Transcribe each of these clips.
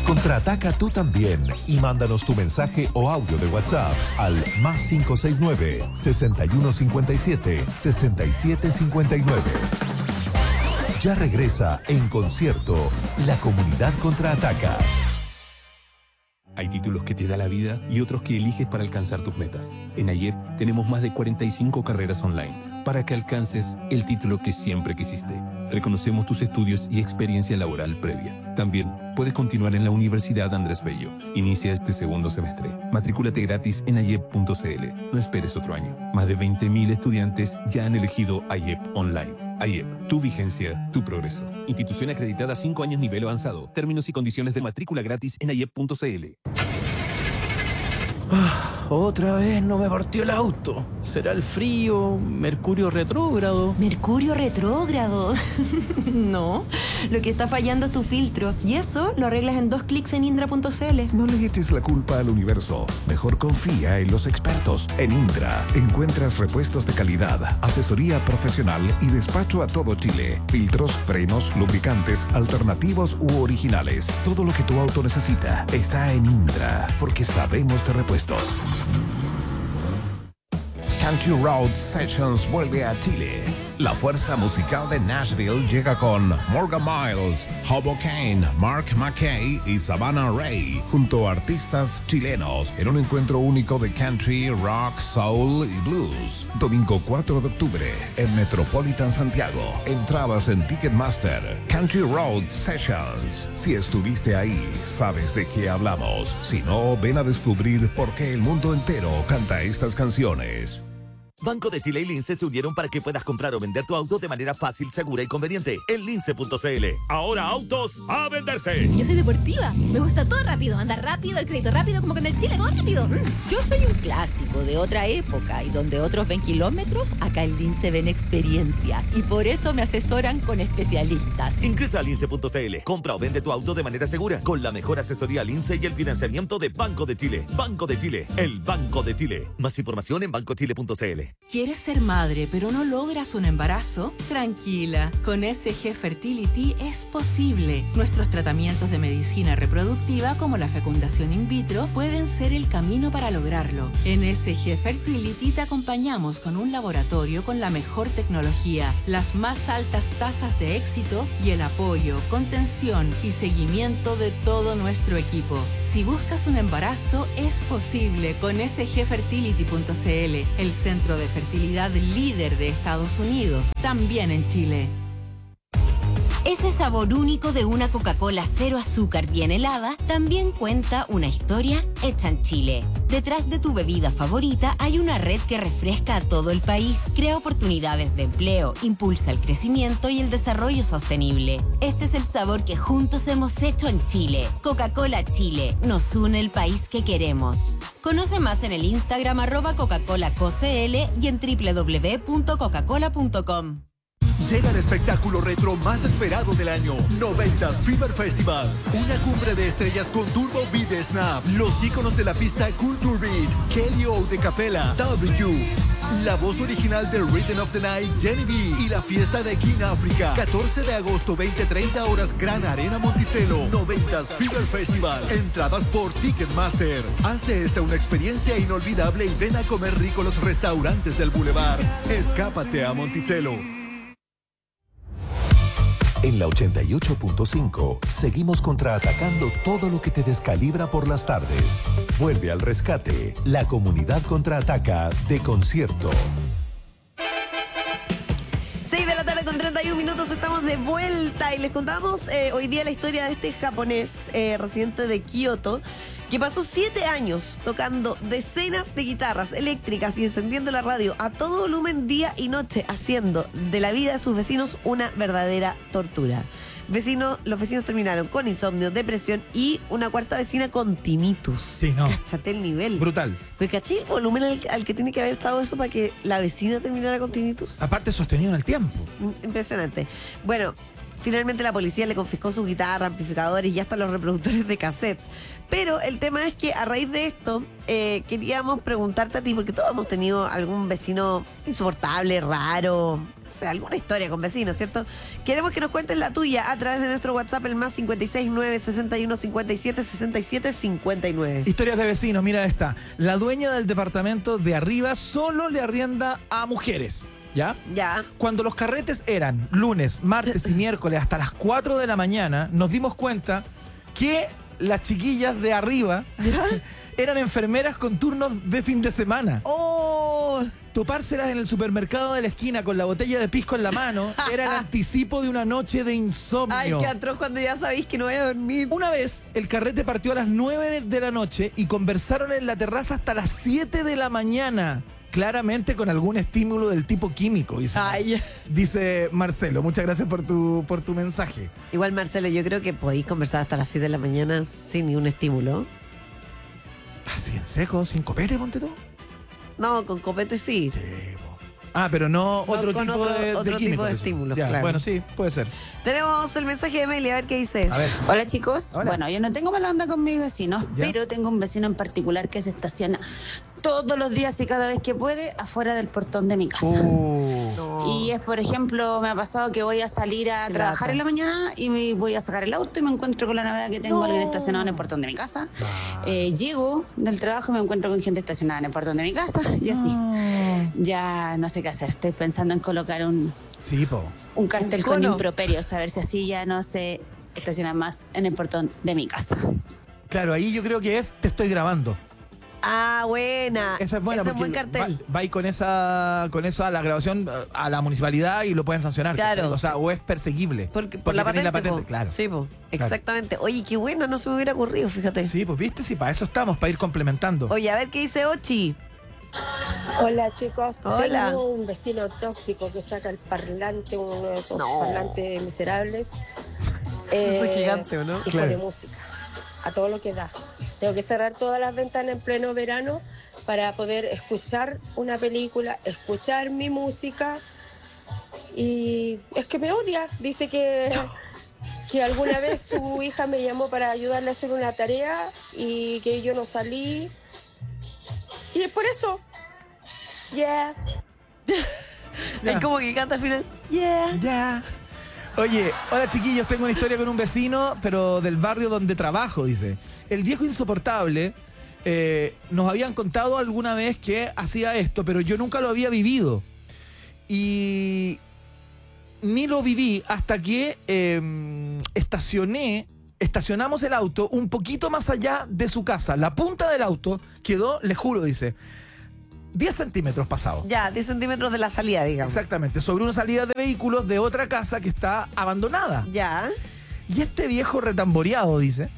Contraataca tú también y mándanos tu mensaje o audio de WhatsApp al +569 6157 6759. Ya regresa en concierto La Comunidad Contraataca. Hay títulos que te da la vida y otros que eliges para alcanzar tus metas. En AYEP tenemos más de 45 carreras online para que alcances el título que siempre quisiste. Reconocemos tus estudios y experiencia laboral previa. También puedes continuar en la Universidad Andrés Bello. Inicia este segundo semestre. Matricúlate gratis en ayep.cl. No esperes otro año. Más de 20.000 estudiantes ya han elegido AYEP Online. AYEP, tu vigencia, tu progreso. Institución acreditada 5 años nivel avanzado. Términos y condiciones de matrícula gratis en ayep.cl. Otra vez no me partió el auto. ¿Será el frío? ¿Mercurio retrógrado? ¿Mercurio retrógrado? No, lo que está fallando es tu filtro. Y eso lo arreglas en 2 clics en indra.cl. No le eches la culpa al universo. Mejor confía en los expertos. En Indra encuentras repuestos de calidad, asesoría profesional y despacho a todo Chile. Filtros, frenos, lubricantes, alternativos u originales. Todo lo que tu auto necesita está en Indra, porque sabemos de repuestos. Country Road Sessions vuelve a Chile. La fuerza musical de Nashville llega con Morgan Miles, Hobo Kane, Mark McKay y Savannah Ray, junto a artistas chilenos, en un encuentro único de country, rock, soul y blues. Domingo 4 de octubre, en Metropolitan Santiago. Entradas en Ticketmaster. Country Road Sessions. Si estuviste ahí, sabes de qué hablamos. Si no, ven a descubrir por qué el mundo entero canta estas canciones. Banco de Chile y Lince se unieron para que puedas comprar o vender tu auto de manera fácil, segura y conveniente en lince.cl. Ahora autos a venderse. Yo soy deportiva, me gusta todo rápido, andar rápido, el crédito rápido, como con el Chile, todo rápido. Yo soy un clásico de otra época y donde otros ven kilómetros, acá en Lince ven experiencia y por eso me asesoran con especialistas. Ingresa a lince.cl, compra o vende tu auto de manera segura con la mejor asesoría Lince y el financiamiento de Banco de Chile. Banco de Chile, el Banco de Chile. Más información en bancochile.cl. ¿Quieres ser madre pero no logras un embarazo? Tranquila, con SG Fertility es posible. Nuestros tratamientos de medicina reproductiva como la fecundación in vitro pueden ser el camino para lograrlo. En SG Fertility te acompañamos con un laboratorio con la mejor tecnología, las más altas tasas de éxito y el apoyo, contención y seguimiento de todo nuestro equipo. Si buscas un embarazo, es posible con sgfertility.cl, el centro de fertilidad líder de Estados Unidos, también en Chile. Ese sabor único de una Coca-Cola cero azúcar bien helada también cuenta una historia hecha en Chile. Detrás de tu bebida favorita hay una red que refresca a todo el país, crea oportunidades de empleo, impulsa el crecimiento y el desarrollo sostenible. Este es el sabor que juntos hemos hecho en Chile. Coca-Cola Chile, nos une el país que queremos. Conoce más en el Instagram @Coca-ColaCoCL y en www.coca-cola.com. Llega el espectáculo retro más esperado del año, 90s Fever Festival. Una cumbre de estrellas con Turbo Beat Snap, los íconos de la pista Culture Beat, Kelly O de Capella, W, la voz original de Rhythm of the Night, Jenny B, y la fiesta de King Africa. 14 de agosto, 20-30 horas, Gran Arena Monticello. 90s Fever Festival. Entradas por Ticketmaster. Haz de esta una experiencia inolvidable y ven a comer rico los restaurantes del Boulevard. Escápate a Monticello. En la 88.5 seguimos contraatacando todo lo que te descalibra por las tardes. Vuelve al rescate. La Comunidad Contraataca de concierto. 6 de la tarde con 31 minutos, estamos de vuelta y les contamos hoy día la historia de este japonés residente de Kioto que pasó 7 años tocando decenas de guitarras eléctricas y encendiendo la radio a todo volumen día y noche, haciendo de la vida de sus vecinos una verdadera tortura. Los vecinos terminaron con insomnio, depresión y una cuarta vecina con tinnitus. Sí, no. Cáchate el nivel. Brutal. Pero caché el volumen al que tiene que haber estado eso para que la vecina terminara con tinnitus. Aparte sostenido en el tiempo. Impresionante. Bueno, finalmente la policía le confiscó su guitarra, amplificadores y hasta los reproductores de cassettes. Pero el tema es que a raíz de esto queríamos preguntarte a ti, porque todos hemos tenido algún vecino insoportable, raro, o sea, alguna historia con vecinos, ¿cierto? Queremos que nos cuentes la tuya a través de nuestro WhatsApp, el más 569 61 57 67 59. Historias de vecinos, mira esta. La dueña del departamento de arriba solo le arrienda a mujeres. ¿Ya? Ya. Cuando los carretes eran lunes, martes y miércoles hasta las 4 de la mañana, nos dimos cuenta que las chiquillas de arriba eran enfermeras con turnos de fin de semana. ¡Oh! Topárselas en el supermercado de la esquina con la botella de pisco en la mano era el anticipo de una noche de insomnio. Ay, qué atroz cuando ya sabéis que no voy a dormir. Una vez, el carrete partió a las 9 de la noche y conversaron en la terraza hasta las 7 de la mañana. Claramente con algún estímulo del tipo químico, dice Marcelo. Muchas gracias por tu mensaje. Igual, Marcelo, yo creo que podéis conversar hasta las 7 de la mañana sin ningún estímulo. ¿Así en seco? ¿Sin copete, ponte tú? No, con copete sí. Sí, pero no otro con tipo de otro químico, tipo de eso. estímulos, Ya, claro. bueno, sí, puede ser. Tenemos el mensaje de Meli, a ver qué dice. A ver. Hola chicos, Hola. Bueno, yo no tengo mala onda con mis vecinos, ¿Ya? pero tengo un vecino en particular que se estaciona todos los días y cada vez que puede afuera del portón de mi casa. No. Y es, por ejemplo, me ha pasado que voy a salir a trabajar en la mañana y me voy a sacar el auto y me encuentro con la novedad que tengo alguien estacionado en el portón de mi casa. Llego del trabajo y me encuentro con gente estacionada en el portón de mi casa y así. Ya no sé qué hacer, estoy pensando en colocar un cartel con improperios, a ver si así ya no se estaciona más en el portón de mi casa. Claro, ahí yo creo que te estoy grabando. Ah, buena. Esa es buena. Ese es porque buen cartel. Va con eso a la grabación a la municipalidad y lo pueden sancionar. Claro. O sea, o es perseguible. Por porque la tenéis patente, po. claro. Sí, po. Exactamente. Oye, qué buena, no se me hubiera ocurrido, fíjate. Sí, pues viste, sí, para eso estamos, para ir complementando. Oye, a ver qué dice Ochi. Hola chicos, Hola. tengo un vecino tóxico que saca el parlante, uno de esos parlantes miserables. Es gigante, ¿o no? Y Claro. pone música a todo lo que da. Tengo que cerrar todas las ventanas en pleno verano para poder escuchar una película, escuchar mi música. Y es que me odia. Dice que alguna vez su hija me llamó para ayudarle a hacer una tarea y que yo no salí. Y es por eso. Yeah. Es como que canta al final. Yeah. Oye, hola chiquillos, tengo una historia con un vecino, pero del barrio donde trabajo, dice. El viejo insoportable nos habían contado alguna vez que hacía esto, pero yo nunca lo había vivido. Y ni lo viví hasta que estacionamos el auto un poquito más allá de su casa. La punta del auto quedó, le juro, dice, 10 centímetros pasado. Ya, 10 centímetros de la salida, digamos. Exactamente, sobre una salida de vehículos de otra casa que está abandonada. Ya. Y este viejo retamboreado, dice,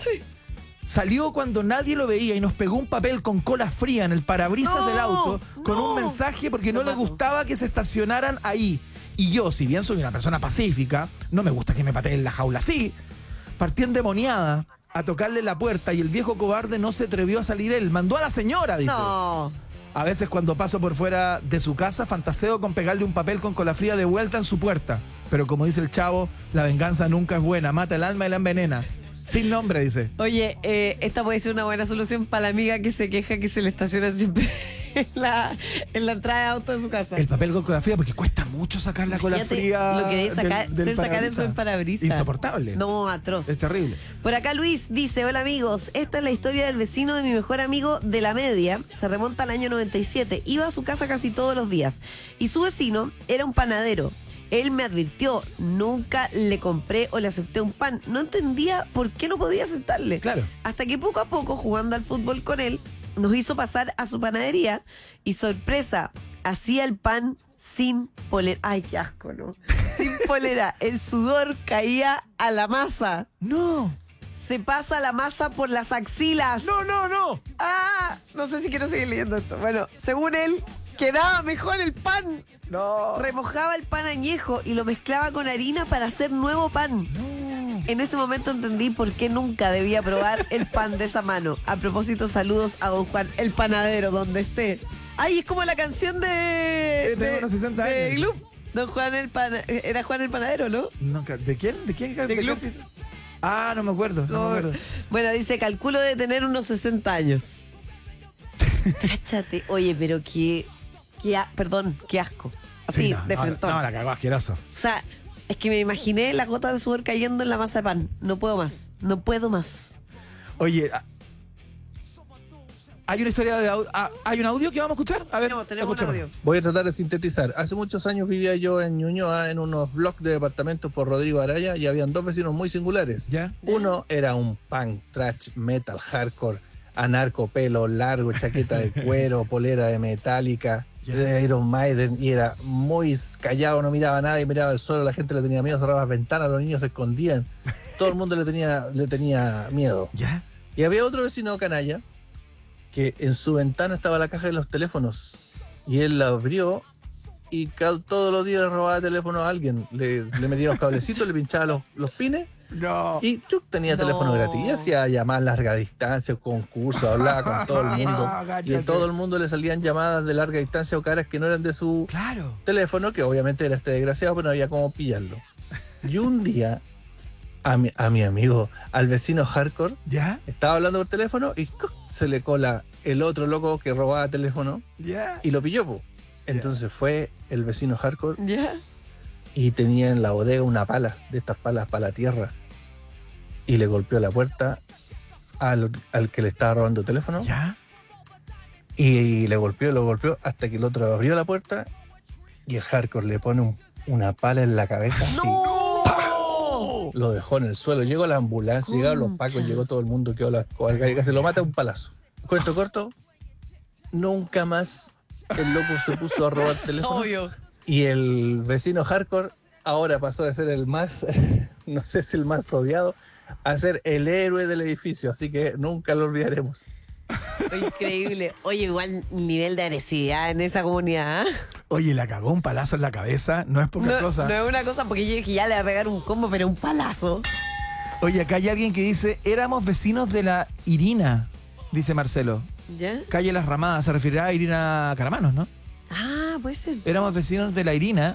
salió cuando nadie lo veía y nos pegó un papel con cola fría en el parabrisas del auto con un mensaje porque no le gustaba que se estacionaran ahí. Y yo, si bien soy una persona pacífica, no me gusta que me pateen la jaula así. Partí endemoniada a tocarle la puerta y el viejo cobarde no se atrevió a salir él. Mandó a la señora, dice. No. A veces cuando paso por fuera de su casa fantaseo con pegarle un papel con cola fría de vuelta en su puerta. Pero como dice el chavo, la venganza nunca es buena, mata el alma y la envenena. Sin nombre, dice. Oye, esta puede ser una buena solución para la amiga que se queja que se le estaciona siempre en la entrada de auto de su casa. El papel con cola fría, porque cuesta mucho sacar la cola Imagínate fría. lo que debe ser sacar eso en parabrisas. Insoportable. No, atroz. Es terrible. Por acá Luis dice, hola amigos, esta es la historia del vecino de mi mejor amigo de la media, se remonta al año 97, iba a su casa casi todos los días y su vecino era un panadero. Él me advirtió, nunca le compré o le acepté un pan, no entendía por qué no podía aceptarle. Claro. Hasta que poco a poco, jugando al fútbol con él, nos hizo pasar a su panadería y sorpresa, hacía el pan sin polera. Ay, qué asco, ¿no? Sin polera. El sudor caía a la masa. No. Se pasa la masa por las axilas. No. Ah, no sé si quiero seguir leyendo esto. Bueno, según él, quedaba mejor el pan. No. Remojaba el pan añejo y lo mezclaba con harina para hacer nuevo pan. No. En ese momento entendí por qué nunca debía probar el pan de esa mano. A propósito, saludos a don Juan, el panadero, donde esté. Ay, es como la canción tengo unos 60 años. de Gloop. Don Juan era Juan el panadero, ¿no? Nunca. ¿De quién? ¿De quién? De Gloop. Ah, no me acuerdo. Bueno, dice, calculo de tener unos 60 años. Cáchate. Oye, pero qué asco. Así, Sí, no, de frente. No, la cagó asqueroso. O sea, es que me imaginé las gotas de sudor cayendo en la masa de pan. No puedo más. No puedo más. Oye, hay una historia de ¿hay un audio que vamos a escuchar? A ver, tenemos un audio. Voy a tratar de sintetizar. Hace muchos años vivía yo en Ñuñoa, en unos bloques de departamentos por Rodrigo Araya, y habían dos vecinos muy singulares. ¿Ya? Uno era un punk, thrash, metal, hardcore, anarco, pelo largo, chaqueta de cuero, polera de Metallica, de Iron Maiden, y era muy callado, no miraba nada y miraba el suelo. La gente le tenía miedo, cerraba las ventanas, los niños se escondían. Todo el mundo le tenía miedo. ¿Ya? Y había otro vecino canalla que en su ventana estaba la caja de los teléfonos, y él la abrió y todos los días le robaba teléfono a alguien, le metía los cablecitos, le pinchaba los pines. No. Y tenía teléfono gratis y hacía llamadas larga distancia, concursos, hablaba con todo el mundo. Y a todo el mundo le salían llamadas de larga distancia o caras que no eran de su teléfono, que obviamente era este desgraciado, pero no había cómo pillarlo. Y un día a mi amigo, al vecino hardcore, ¿ya? Estaba hablando por teléfono y se le cola el otro loco que robaba teléfono, ¿ya? Y lo pilló, po. Entonces fue el vecino hardcore, ¿ya? Y tenía en la bodega una pala, de estas palas para la tierra, y le golpeó la puerta al que le estaba robando teléfono, ¿ya? Y lo golpeó hasta que el otro abrió la puerta y el hardcore le pone una pala en la cabeza. ¡No! Lo dejó en el suelo. Llegó la ambulancia, llegaron los pacos, llegó todo el mundo, quedó la escoba, y casi lo mata a un palazo. Cuento corto, nunca más el loco se puso a robar teléfonos. Obvio. Y el vecino hardcore ahora pasó de ser el más, no sé si el más odiado, a ser el héroe del edificio, así que nunca lo olvidaremos. Increíble. Oye, igual nivel de agresividad en esa comunidad. Oye, la cagó un palazo en la cabeza, no es poca cosa. No es una cosa, porque yo dije, ya le va a pegar un combo, pero un palazo. Oye, acá hay alguien que dice, éramos vecinos de la Irina, dice Marcelo. ¿Ya? Calle Las Ramadas, se referirá a Irina Caramanos, ¿no? Ah, puede ser. Éramos vecinos de la Irina.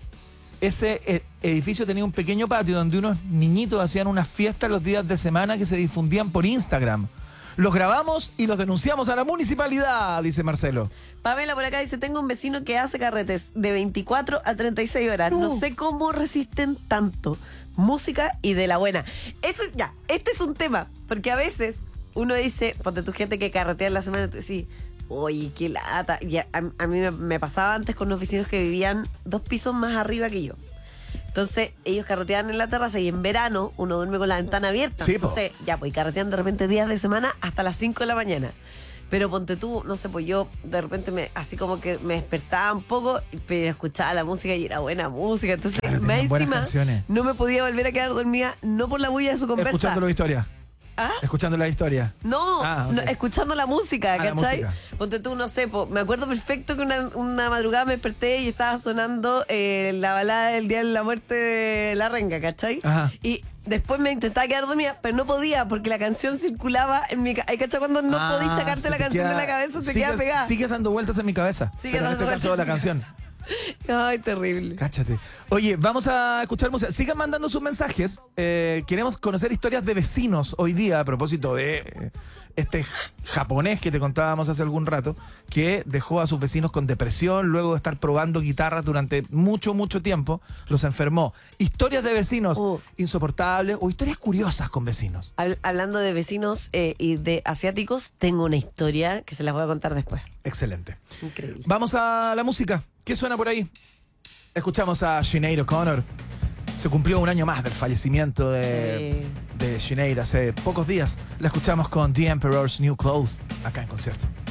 Ese edificio tenía un pequeño patio donde unos niñitos hacían unas fiestas los días de semana que se difundían por Instagram. Los grabamos y los denunciamos a la municipalidad, dice Marcelo. Pamela por acá dice, tengo un vecino que hace carretes de 24 a 36 horas. No sé cómo resisten tanto. Música y de la buena. Este es un tema, porque a veces uno dice, ponte tu gente que carretea en la semana, tú decís, oye, qué lata. Y a mí me pasaba antes con unos vecinos que vivían 2 pisos más arriba que yo. Entonces, ellos carreteaban en la terraza y en verano uno duerme con la ventana abierta. Sí, entonces, y carretean de repente días de semana hasta las 5 de la mañana. Pero ponte tú, no sé, pues yo de repente así como que me despertaba un poco, pero escuchaba la música y era buena música. Entonces, claro, más buenas encima, canciones. no me podía volver a quedar dormida, no por la bulla de su conversa. Escuchando la historia. ¿Ah? Escuchando la historia. No, okay. no, escuchando la música, ¿cachai? La música. Ponte tú, no sé, me acuerdo perfecto que una madrugada me desperté y estaba sonando la balada del Día de la Muerte de La Renga, ¿cachai? Ajá. Y después me intentaba quedar dormida, pero no podía porque la canción circulaba en mi cabeza. ¿Cachai? Cuando no podís sacarte la canción de la cabeza, se queda pegada. Sigue dando vueltas en mi cabeza. Sigue dando vueltas en la canción. Ay, terrible. Cáchate. Oye, vamos a escuchar música. Sigan mandando sus mensajes. Queremos conocer historias de vecinos hoy día, a propósito de este japonés que te contábamos hace algún rato, que dejó a sus vecinos con depresión luego de estar probando guitarras durante mucho tiempo. Los enfermó. Historias de vecinos insoportables o historias curiosas con vecinos. Hablando de vecinos y de asiáticos, tengo una historia que se las voy a contar después. Excelente. Increíble. Vamos a la música. ¿Qué suena por ahí? Escuchamos a Sinead O'Connor. Se cumplió un año más del fallecimiento de Sinead hace pocos días. La escuchamos con The Emperor's New Clothes acá en concierto.